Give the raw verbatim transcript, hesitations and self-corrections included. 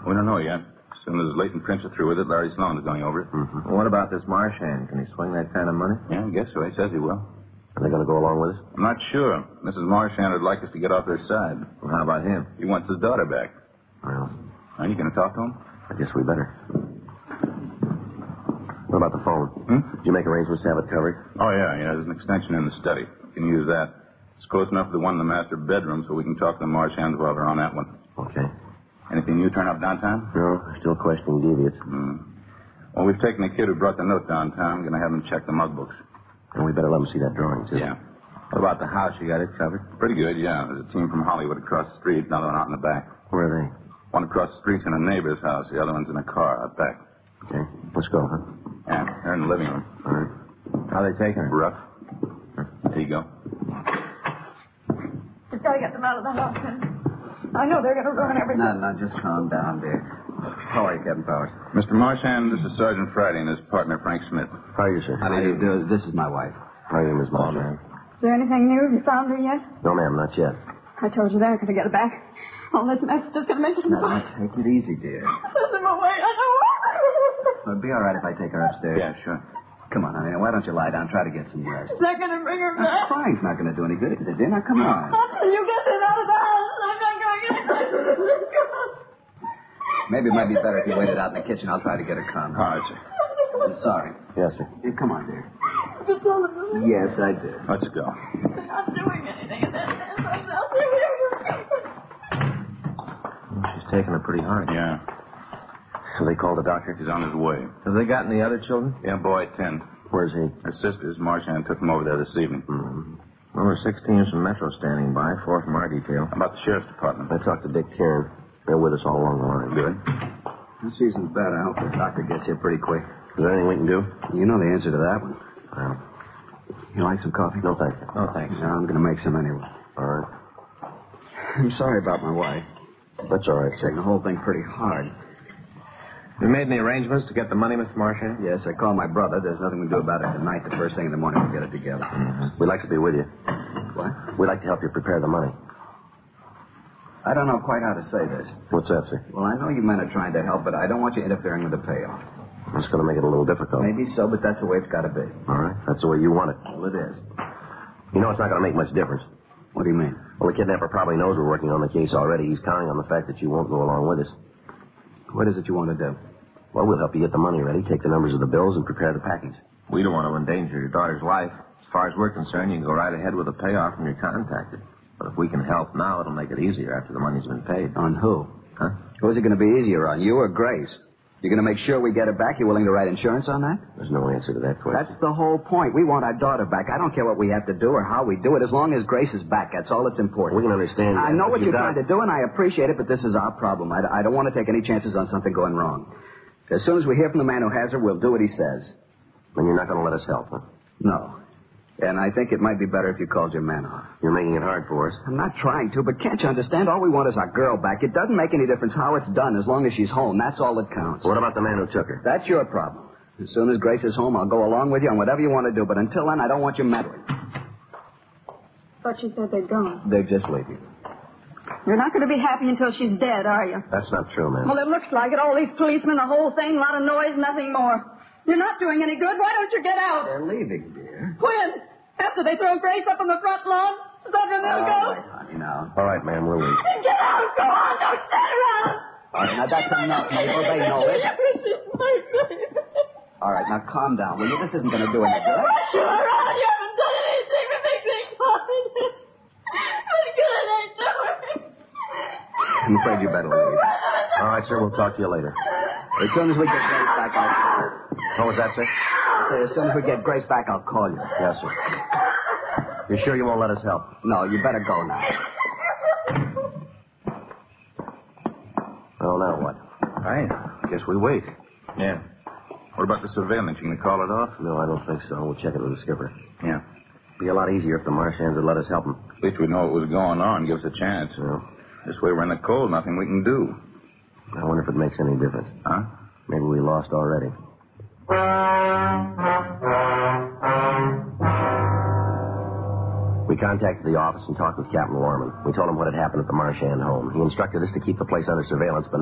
We don't know yet. As soon as Leighton Prince are through with it, Larry Sloan is going over it. Mm-hmm. Well, what about this Marchand? Can he swing that kind of money? Yeah, I guess so. He says he will. Are they going to go along with us? I'm not sure. Missus Marchand would like us to get off their side. Well, how about him? He wants his daughter back. Well, Are you going to talk to him? I guess we better. What about the phone? Hmm? Did you make arrangements to have it covered? Oh, yeah, yeah. There's an extension in the study. You can use that. It's close enough to the one in the master bedroom so we can talk to the Marchands while they're on that one. Okay. Anything new turn up downtown? No, still questioning deviates. Hmm. Well, we've taken the kid who brought the note downtown. Going to have him check the mug books. And we better let him see that drawing, too. Yeah. What about the house? You got it covered? Pretty good, yeah. There's a team from Hollywood across the street. Another one out in the back. Where are they? One across the street's in a neighbor's house. The other one's in a car out back. Okay. Let's go, huh? Yeah, they're in the living room. All right. How are they taking it? Rough. There you go. We've got to get them out of the house. And I know they're going to ruin everything. No, no, just calm down, dear. How are you, Captain Powers? Mister Marchand, this is Sergeant Friday and his partner, Frank Smith. How are you, sir? How do you do? This is my wife. How are you, Miss Marchand? Is there anything new? Have you found her yet? No, ma'am, not yet. I told you they're going to get her back. All this mess is just going to make it No, worse. no, take it easy, dear. Send them away. I know. It'll be all right if I take her upstairs. Yeah, sure. Come on, honey. Why don't you lie down? Try to get some rest. Is that going to bring her Now, back? crying's not going to do any good, is it, dear? Now, come on. Until you get them out of the house, I'm not going to get her. Maybe it might be better if you waited out in the kitchen. I'll try to get her calm. All right, sir. I'm sorry. Yes, sir. Here, come on, dear. Just tell them to leave. Yes, I did. Let's go. They're not doing anything, and then something else. She's taking it pretty hard. Yeah. So they called the doctor? He's on his way. Have they gotten the other children? Yeah, boy, ten. Where's he? Her sisters, Marchand, took him over there this evening. Mm-hmm. Well, there's six teams from Metro standing by, four from our detail. How about the sheriff's department? I talked to Dick Tiernan. They're with us all along the line. Good. This season's bad. I hope the doctor gets here pretty quick. Is there anything we can do? You know the answer to that one. Well, You like some coffee? no, thank you. No, thanks. No, I'm going to make some anyway. All right. I'm sorry about my wife. That's all right, Taking sir. the whole thing pretty hard. You made any arrangements to get the money, Mister Marchand? Yes, I called my brother. There's nothing we can do about it tonight. The first thing in the morning, we'll get it together. Mm-hmm. We'd like to be with you. What? We'd like to help you prepare the money. I don't know quite how to say this. What's that, sir? Well, I know you men are trying to help, but I don't want you interfering with the payoff. It's going to make it a little difficult. Maybe so, but that's the way it's got to be. All right. That's the way you want it. Well, it is. You know it's not going to make much difference. What do you mean? Well, the kidnapper probably knows we're working on the case already. He's counting on the fact that you won't go along with us. What is it you want to do? Well, we'll help you get the money ready, take the numbers of the bills, and prepare the package. We don't want to endanger your daughter's life. As far as we're concerned, you can go right ahead with the payoff when you're contacted. But if we can help now, it'll make it easier after the money's been paid. On who? Huh? Who's it going to be easier on, you or Grace? You're going to make sure we get her back? You willing to write insurance on that? There's no answer to that question. That's the whole point. We want our daughter back. I don't care what we have to do or how we do it, as long as Grace is back. That's all that's important. We can understand I that, know but what you you're got- trying to do, and I appreciate it, but this is our problem. I, I don't want to take any chances on something going wrong. As soon as we hear from the man who has her, we'll do what he says. And you're not going to let us help, huh? No. And I think it might be better if you called your man off. You're making it hard for us. I'm not trying to, but can't you understand? All we want is our girl back. It doesn't make any difference how it's done as long as she's home. That's all that counts. What about the man who took her? That's your problem. As soon as Grace is home, I'll go along with you on whatever you want to do. But until then, I don't want you meddling. But she said they'd gone. They're just leaving. You're not going to be happy until she's dead, are you? That's not true, man. Well, it looks like it. All these policemen, the whole thing, a lot of noise, nothing more. You're not doing any good. Why don't you get out? They're leaving, dear. When? After they throw Grace up on the front lawn? Is that when they'll go? All right, honey, now. All right, ma'am, we'll leave. Then get out. Go on. Don't stand around. All right, now that's enough, Mabel. They know it. All right, now calm down, will you? This isn't going to do any good. You're around. You haven't done anything to make things positive. What good ain't doing? I'm afraid you better leave. All right, sir, we'll talk to you later. As soon as we get Grace back, I'll call you. What was that, sir? I say, as soon as we get Grace back, I'll call you. Yes, sir. You're sure you won't let us help? No, you better go now. Well, now what? I guess we wait. Yeah. What about the surveillance? You going to call it off? No, I don't think so. We'll check it with the skipper. Yeah. Be a lot easier if the Marchands would let us help them. At least we'd know what was going on. Give us a chance. You know, This way we're in the cold. Nothing we can do. I wonder if it makes any difference. Huh? Maybe we lost already. We contacted the office and talked with Captain Warman. We told him what had happened at the Marchand home. He instructed us to keep the place under surveillance, but